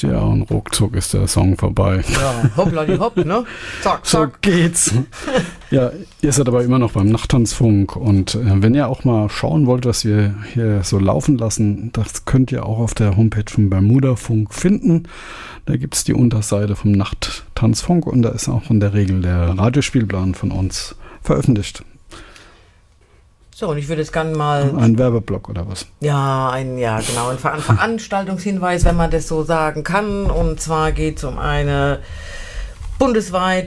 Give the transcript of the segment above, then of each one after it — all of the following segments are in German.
Ja, und ruckzuck ist der Song vorbei. Ja, hoppla die hopp, ne? Zack, zack. So geht's. Ja, ihr seid aber immer noch beim Nachttanzfunk und wenn ihr auch mal schauen wollt, was wir hier so laufen lassen, das könnt ihr auch auf der Homepage vom Bermuda-Funk finden. Da gibt es die Unterseite vom Nachttanzfunk und da ist auch in der Regel der Radiospielplan von uns veröffentlicht. So, und ich würde jetzt gerne mal... Ein Werbeblock oder was? Ja, genau, ein Veranstaltungshinweis, wenn man das so sagen kann. Und zwar geht es um eine bundesweit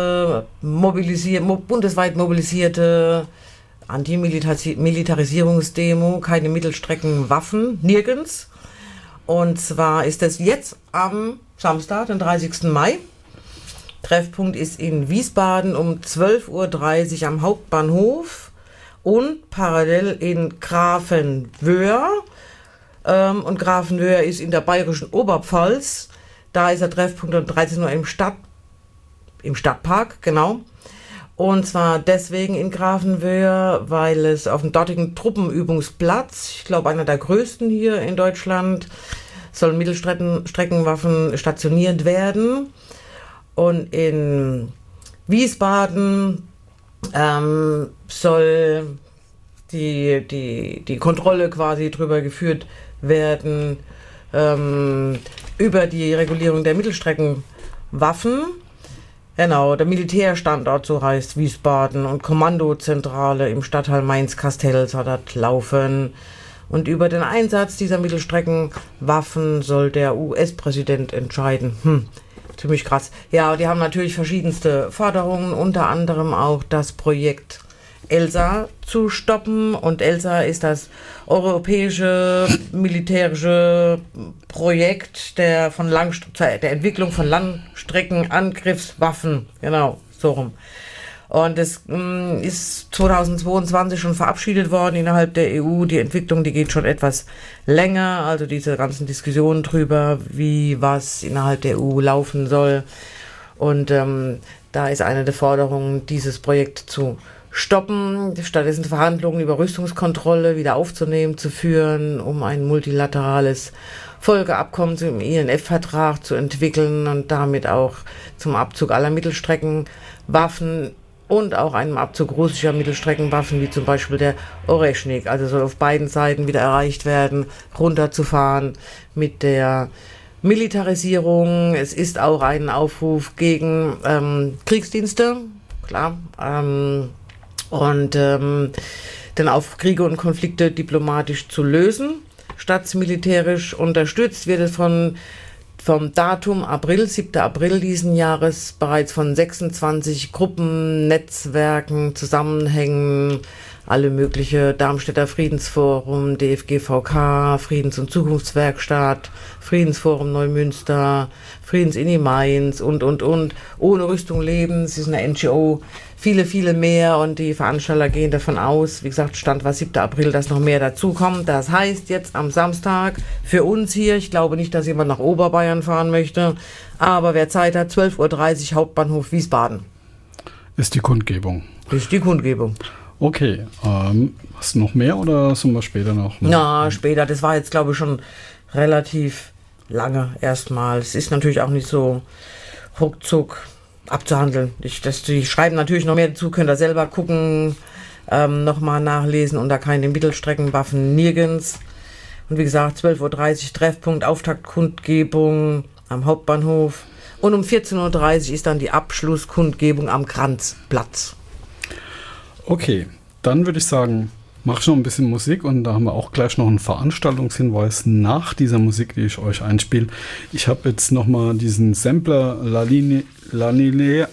mobilisierte Antimilitarisierungsdemo, keine Mittelstreckenwaffen, nirgends. Und zwar ist das jetzt am Samstag, den 30. Mai. Treffpunkt ist in Wiesbaden um 12:30 Uhr am Hauptbahnhof und parallel in Grafenwöhr. Und Grafenwöhr ist in der bayerischen Oberpfalz. Da ist der Treffpunkt um 13 Uhr im Stadtpark, genau. Und zwar deswegen in Grafenwöhr, weil es auf dem dortigen Truppenübungsplatz, ich glaube einer der größten hier in Deutschland, sollen Mittelstreckenwaffen stationiert werden. Und in Wiesbaden soll die Kontrolle quasi drüber geführt werden, über die Regulierung der Mittelstreckenwaffen. Genau, der Militärstandort, so heißt Wiesbaden, und Kommandozentrale im Stadtteil Mainz-Kastell soll dort laufen. Und über den Einsatz dieser Mittelstreckenwaffen soll der US-Präsident entscheiden. Ziemlich krass. Ja, die haben natürlich verschiedenste Forderungen, unter anderem auch das Projekt ELSA zu stoppen. Und ELSA ist das europäische militärische Projekt der Entwicklung von Langstreckenangriffswaffen. Genau, so rum. Und es ist 2022 schon verabschiedet worden innerhalb der EU. Die Entwicklung, die geht schon etwas länger. Also diese ganzen Diskussionen drüber, wie was innerhalb der EU laufen soll. Und da ist eine der Forderungen, dieses Projekt zu stoppen, stattdessen Verhandlungen über Rüstungskontrolle wieder aufzunehmen, zu führen, um ein multilaterales Folgeabkommen zum INF-Vertrag zu entwickeln und damit auch zum Abzug aller Mittelstreckenwaffen und auch einem Abzug russischer Mittelstreckenwaffen, wie zum Beispiel der Oreschnik. Also soll auf beiden Seiten wieder erreicht werden, runterzufahren mit der Militarisierung. Es ist auch ein Aufruf gegen Kriegsdienste, klar, und dann auf Kriege und Konflikte diplomatisch zu lösen, statt militärisch. Unterstützt wird es vom Datum April, 7. April diesen Jahres, bereits von 26 Gruppen, Netzwerken, Zusammenhängen, alle mögliche, Darmstädter Friedensforum, DFGVK, Friedens- und Zukunftswerkstatt, Friedensforum Neumünster, Friedensini Mainz und. Ohne Rüstung leben, es ist eine NGO, viele mehr, und die Veranstalter gehen davon aus, wie gesagt, Stand war 7. April, dass noch mehr dazukommen. Das heißt, jetzt am Samstag für uns hier, ich glaube nicht, dass jemand nach Oberbayern fahren möchte, aber wer Zeit hat, 12:30 Uhr Hauptbahnhof Wiesbaden. Ist die Kundgebung. Ist die Kundgebung. Okay, hast du noch mehr oder sind wir später noch? Na, später, das war jetzt glaube ich schon relativ lange erstmal. Es ist natürlich auch nicht so ruckzuck abzuhandeln. Die schreiben natürlich noch mehr dazu, könnt ihr selber gucken, nochmal nachlesen, und da keine Mittelstreckenwaffen nirgends. Und wie gesagt, 12:30 Uhr Treffpunkt, Auftaktkundgebung am Hauptbahnhof, und um 14:30 Uhr ist dann die Abschlusskundgebung am Kranzplatz. Okay, dann würde ich sagen, mach ich noch ein bisschen Musik, und da haben wir auch gleich noch einen Veranstaltungshinweis nach dieser Musik, die ich euch einspiele. Ich habe jetzt nochmal diesen Sampler La Linea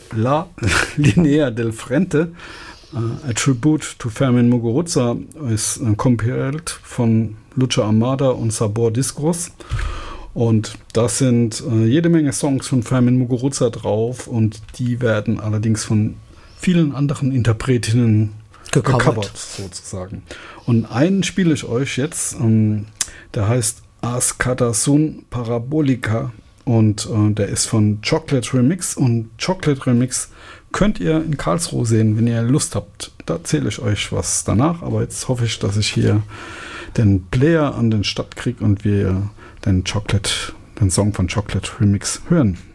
del Frente, A Tribute to Fermin Muguruza, ist compiled von Lucha Armada und Sabor Discos. Und da sind jede Menge Songs von Fermin Muguruza drauf, und die werden allerdings von vielen anderen Interpretinnen gecovert sozusagen. Und einen spiele ich euch jetzt, der heißt Ascatasun Parabolica, und der ist von Chocolate Remix, und Chocolate Remix könnt ihr in Karlsruhe sehen, wenn ihr Lust habt. Da erzähle ich euch was danach, aber jetzt hoffe ich, dass ich hier den Player an den Start kriege und wir den Chocolate den Song von Chocolate Remix hören.